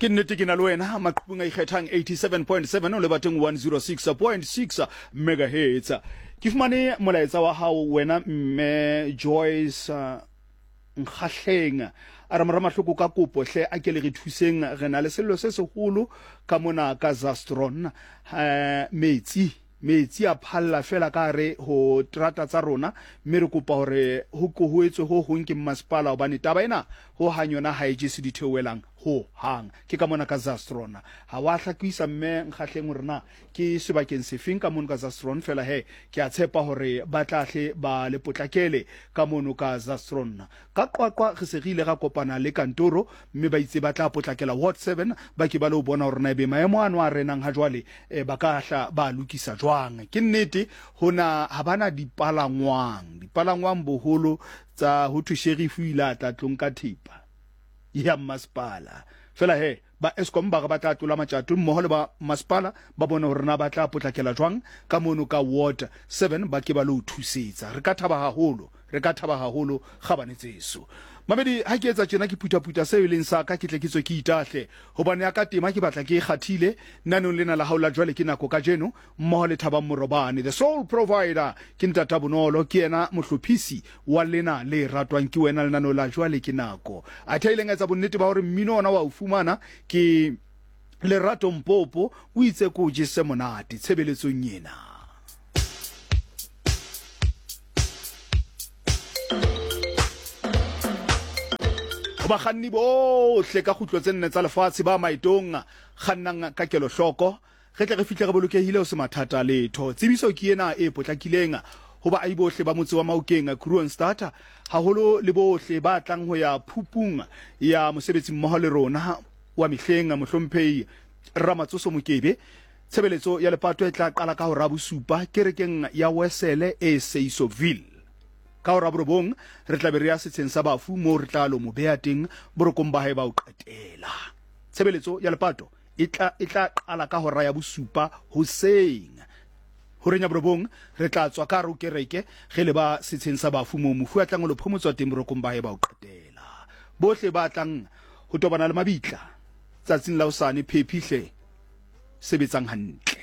ke nnete ke na le wena maqhubung a ikgethang 87.7 o le bateng 106.6 megahertz ke fumane molaetsa wa hao wena mme Joyce nkgahleng a re mara mahloko ka kopo hle a ke le re thuseng re na le sello se segolo ka mona ka Zastron metsi a phalla fela ka re ho trata tsa rona mme re kopa hore ho etswe ho hong ke masepala hobane taba ena ho hanyona ha e se dithewelang ho hang ke ka mona ka Zastron ha wa hlakwisa mme nkgahleng rena ke sebakeng sefeng ka mona ka Zastron fela he ke a tshepa hore ba tlahle ba le potlakele ka mona ka Zastron ka qwaqwa re se rile ga kopana le kantoro mme ba itse ba tla potlakela Ward 7 ba ke ba le bona hore na be maemo ano a renang ha jwale ba ka hla ba lokisa jwang ke nnete hona ha bana dipalangwang boholo tsa ho thu sheriff ila tla tlong ka thipa ya masepala fela he ba Eskom ba ba tla tlola matjato mmoho le ba masepala ba bona hore na ba tla potlakela jwang ka mono ka Ward 7 ba ke ba lo thusetsa re ka thaba haholo ga banetseso mamedi ha ke etsa tjena ke putaputa se ileng sa ka ke tle ke tswe ke itahle hobane ya ka tema ke batla ke kgathile nanong lena la haula jwale ke nako ka jeno mmoho le Thaba Morobane the sole provider ke ntata bonolo ke ena mohlophisi wa lena le ratwang ke wena le nanong la jwale ke nako a thaileng etsa bonnete ba hore mmino ona wa o fumana ke Lerato Mpopo o itse ko jese monate tshebeletsong yena bakganni bohle ka khutlo tse nne tsa lefatshe ba maetong kgannang ka kelo hloko re tle re fihle re bolokehile o se mathata letho tsebiso ke ena e potlakileng hoba ai bohle ba motse wa Maokeng Kroonstad haholo le bohle ba tlang ho ya phupung ya mosebetsi mmoho le rona wa mehleng mohlomphehi Ramatsoso Mokebe tshebeletso ya lepato e tla qala ka ho rabusupa kerekeng ya Wesele e Seisoville ka hora borobong re tla be re ya setsheng sa bafu mo re tla lo mo beha teng borokong ba hae ba o qetela tshebeletso ya lepato e tla qala ka hora ya bosupa hoseng ho renya borobong re tla tswa ka ro kereke ge le ba setsheng sa bafu mo mofu a tlang lo phomotswa teng borokong ba hae ba o qetela bohle ba tlang ho tobana le mabitla tsatsing la hosane phephihle sebetsang hantle